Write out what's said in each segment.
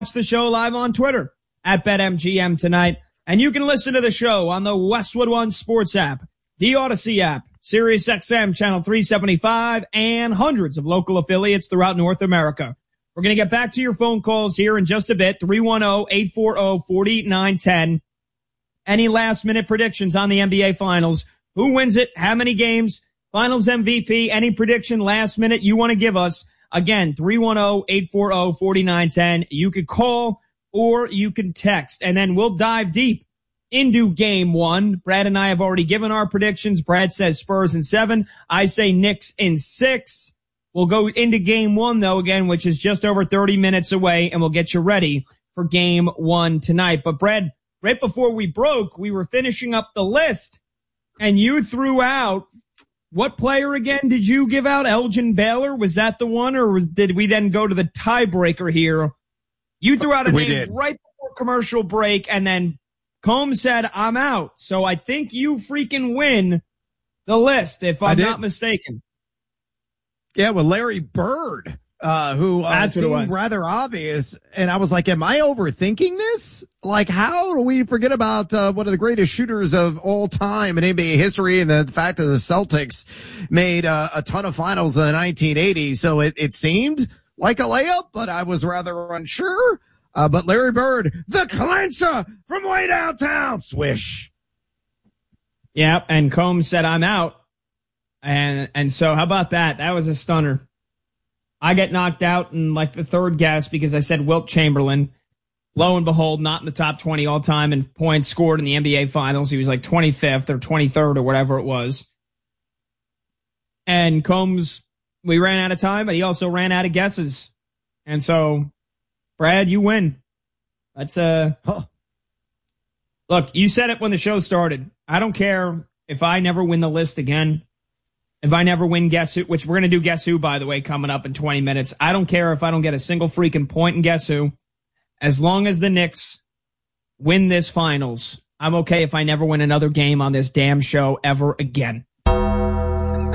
the show live on Twitter at BetMGM tonight. And you can listen to the show on the Westwood One Sports app, the Odyssey app, Sirius XM channel 375, and hundreds of local affiliates throughout North America. We're going to get back to your phone calls here in just a bit, 310-840-4910. Any last-minute predictions on the NBA Finals? Who wins it? How many games? Finals MVP? Any prediction last minute you want to give us? Again, 310-840-4910. You could call or you can text, and then we'll dive deep into game one. Brad and I have already given our predictions. Brad says Spurs in 7. I say Knicks in 6. We'll go into game one, though, again, which is just over 30 minutes away, and we'll get you ready for game one tonight. But, Brad, right before we broke, we were finishing up the list, and you threw out, what player again did you give out? Elgin Baylor? Was that the one, or did we then go to the tiebreaker here? You threw out a name right before commercial break, and then Combs said, I'm out. So I think you freaking win the list, if I'm not mistaken. Yeah, well, Larry Bird, who seemed rather obvious. And I was like, am I overthinking this? Like, how do we forget about one of the greatest shooters of all time in NBA history, and the fact that the Celtics made a ton of finals in the 1980s? So it seemed like a layup, but I was rather unsure. But Larry Bird, the clincher from way downtown, swish. Yep, and Combs said, I'm out. And so how about that? That was a stunner. I get knocked out in like the third guess because I said Wilt Chamberlain. Lo and behold, not in the top 20 all time in points scored in the NBA Finals. He was like 25th or 23rd or whatever it was. And Combs, we ran out of time, but he also ran out of guesses. And so, Brad, you win. That's Look, you said it when the show started. I don't care if I never win the list again. If I never win Guess Who, which we're going to do Guess Who, by the way, coming up in 20 minutes. I don't care if I don't get a single freaking point in Guess Who. As long as the Knicks win this finals, I'm okay if I never win another game on this damn show ever again. Well,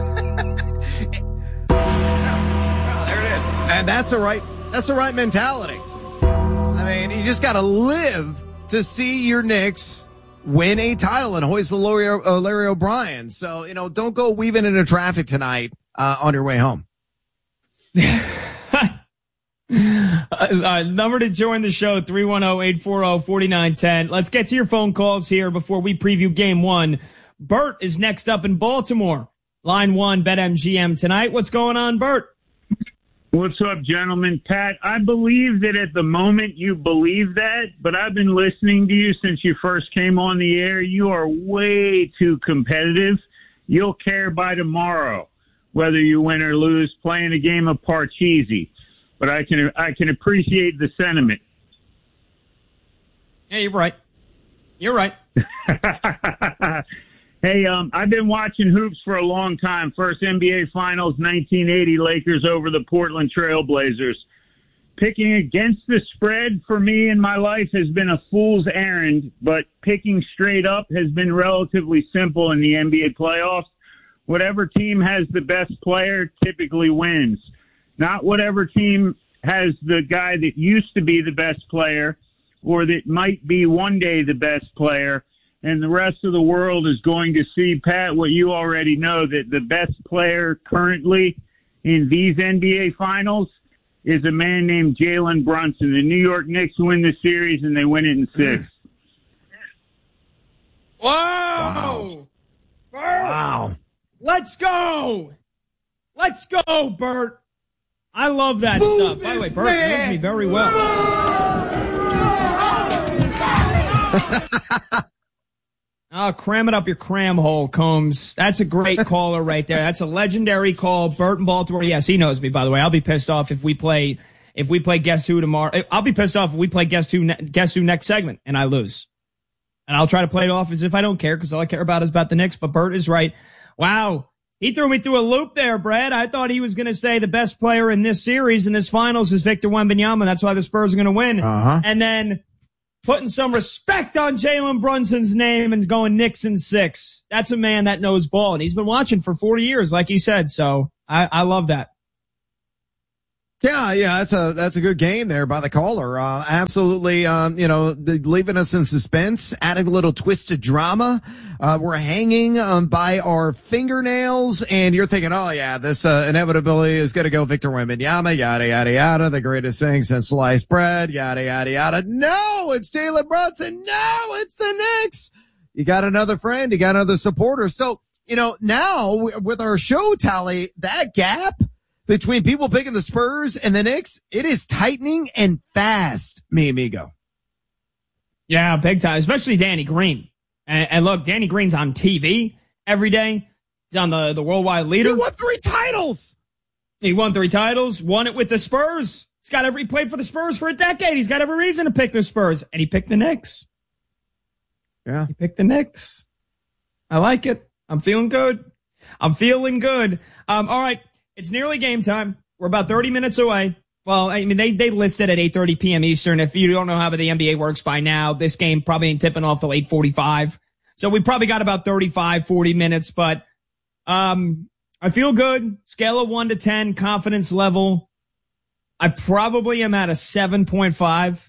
there it is. And that's the right mentality. I mean, you just got to live to see your Knicks win a title and hoist the Larry O'Brien. So, don't go weaving into traffic tonight on your way home. Number to join the show, 310-840-4910. Let's get to your phone calls here before we preview game one. Bert is next up in Baltimore. Line 1, BetMGM tonight. What's going on, Bert? What's up, gentlemen? Pat, I believe that at the moment you believe that, but I've been listening to you since you first came on the air. You are way too competitive. You'll care by tomorrow whether you win or lose playing a game of Parcheesi. But I can appreciate the sentiment. Yeah, you're right. You're right. Hey, I've been watching hoops for a long time. First NBA Finals, 1980, Lakers over the Portland Trail Blazers. Picking against the spread for me in my life has been a fool's errand, but picking straight up has been relatively simple in the NBA playoffs. Whatever team has the best player typically wins. Not whatever team has the guy that used to be the best player or that might be one day the best player. And the rest of the world is going to see, Pat, what you already know, that the best player currently in these NBA Finals is a man named Jalen Brunson. The New York Knicks win the series, and they win it in 6. Wow. Bert. Wow. Let's go. Let's go, Bert. I love that stuff. By the way, Bert knows me very well. Oh, cram it up your cram hole, Combs. That's a great caller right there. That's a legendary call. Bert in Baltimore. Yes, he knows me, by the way. I'll be pissed off if we play Guess Who tomorrow. I'll be pissed off if we play Guess Who next segment and I lose. And I'll try to play it off as if I don't care because all I care about is about the Knicks. But Bert is right. Wow. He threw me through a loop there, Brad. I thought he was going to say the best player in this series, in this finals, is Victor Wembanyama. That's why the Spurs are going to win. And then putting some respect on Jalen Brunson's name and going Knicks in 6. That's a man that knows ball, and he's been watching for 40 years, like he said. So I love that. Yeah, that's a good game there by the caller. Absolutely, leaving us in suspense, adding a little twist of drama. We're hanging by our fingernails, and you're thinking, oh yeah, this inevitability is going to go Victor Wembanyama, yada yada yada, the greatest thing since sliced bread, yada yada yada. No, it's Jalen Brunson. No, it's the Knicks. You got another friend, you got another supporter. So now with our show tally, that gap between people picking the Spurs and the Knicks, it is tightening and fast, mi amigo. Yeah, big time, especially Danny Green. And look, Danny Green's on TV every day. He's on the worldwide leader. He won 3 titles. He won 3 titles, won it with the Spurs. He played for the Spurs for a decade. He's got every reason to pick the Spurs. And he picked the Knicks. Yeah. He picked the Knicks. I like it. I'm feeling good. All right. It's nearly game time. We're about 30 minutes away. Well, I mean, they listed at 8:30 p.m. Eastern. If you don't know how the NBA works by now, this game probably ain't tipping off till 8:45. So we probably got about 35, 40 minutes, but, I feel good. Scale of 1 to 10, confidence level. I probably am at a 7.5.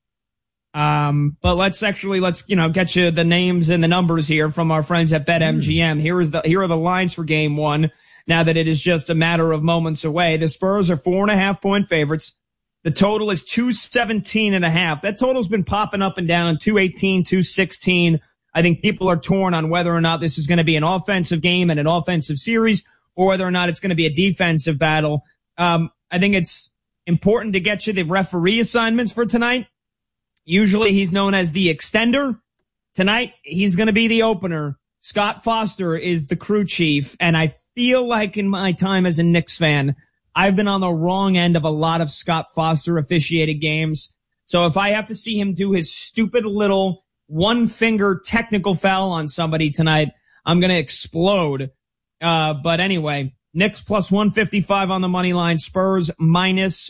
But let's get you the names and the numbers here from our friends at BetMGM. Here are the lines for game 1. Now that it is just a matter of moments away, the Spurs are 4.5-point favorites. The total is 217.5. That total's been popping up and down, 218, 216. I think people are torn on whether or not this is going to be an offensive game and an offensive series, or whether or not it's going to be a defensive battle. I think it's important to get you the referee assignments for tonight. Usually he's known as the extender. Tonight, he's going to be the opener. Scott Foster is the crew chief, and I feel like in my time as a Knicks fan, I've been on the wrong end of a lot of Scott Foster officiated games. So if I have to see him do his stupid little one-finger technical foul on somebody tonight, I'm going to explode. But anyway, Knicks plus 155 on the money line, Spurs minus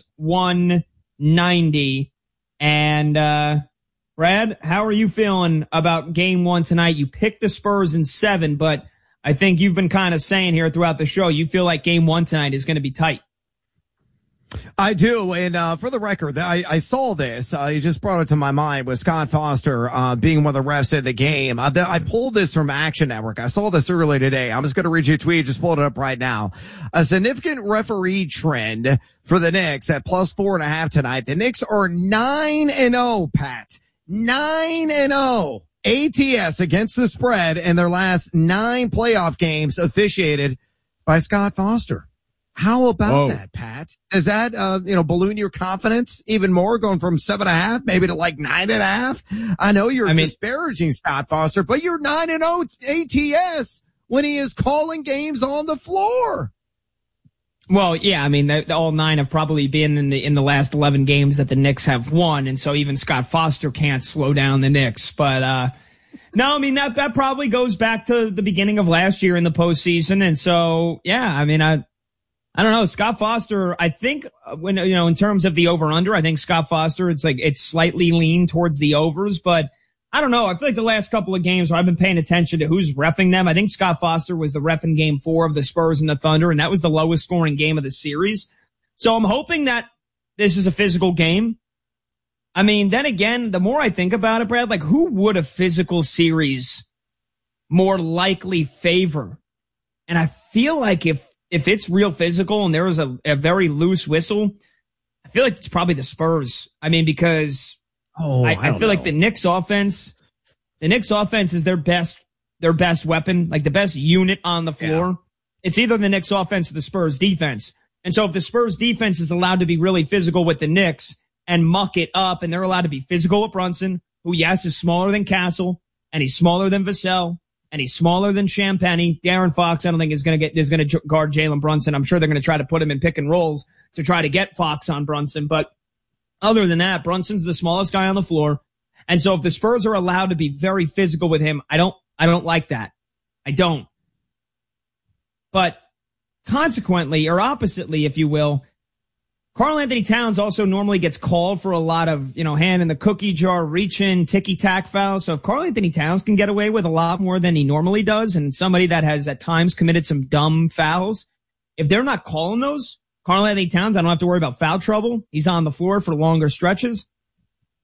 190. And Brad, how are you feeling about game 1 tonight? You picked the Spurs in 7, but I think you've been kind of saying here throughout the show, you feel like game 1 tonight is going to be tight. I do. And, for the record, I saw this. You just brought it to my mind with Scott Foster, being one of the refs in the game. I pulled this from Action Network. I saw this earlier today. I'm just going to read you a tweet. Just pulled it up right now. A significant referee trend for the Knicks at plus 4.5 tonight. The Knicks are 9-0, Pat. 9-0. ATS against the spread in their last 9 playoff games officiated by Scott Foster. How about that, Pat? Does that, balloon your confidence even more, going from 7.5 maybe to like 9.5? I know you're disparaging Scott Foster, but you're 9-0 ATS when he is calling games on the floor. Well, yeah, I mean, all 9 have probably been in the last 11 games that the Knicks have won, and so even Scott Foster can't slow down the Knicks. But no, I mean, that probably goes back to the beginning of last year in the postseason, and so yeah, I mean, I don't know, Scott Foster. I think when in terms of the over/under, I think Scott Foster, it's slightly lean towards the overs, but I don't know. I feel like the last couple of games where I've been paying attention to who's reffing them, I think Scott Foster was the ref in game 4 of the Spurs and the Thunder, and that was the lowest scoring game of the series. So I'm hoping that this is a physical game. I mean, then again, the more I think about it, Brad, like who would a physical series more likely favor? And I feel like if it's real physical and there was a very loose whistle, I feel like it's probably the Spurs. I mean, because I feel like the Knicks offense is their best weapon, like the best unit on the floor. Yeah. It's either the Knicks offense or the Spurs defense. And so if the Spurs defense is allowed to be really physical with the Knicks and muck it up, and they're allowed to be physical with Brunson, who, yes, is smaller than Castle, and he's smaller than Vassell, and he's smaller than Champagnie. De'Aaron Fox, I don't think is going to guard Jalen Brunson. I'm sure they're going to try to put him in pick and rolls to try to get Fox on Brunson. But other than that, Brunson's the smallest guy on the floor. And so if the Spurs are allowed to be very physical with him, I don't like that. I don't. But consequently, or oppositely, if you will, Karl-Anthony Towns also normally gets called for a lot of, hand in the cookie jar, reach in, ticky-tack fouls. So if Karl-Anthony Towns can get away with a lot more than he normally does, and somebody that has at times committed some dumb fouls, if they're not calling those, Karl-Anthony Towns, I don't have to worry about foul trouble. He's on the floor for longer stretches.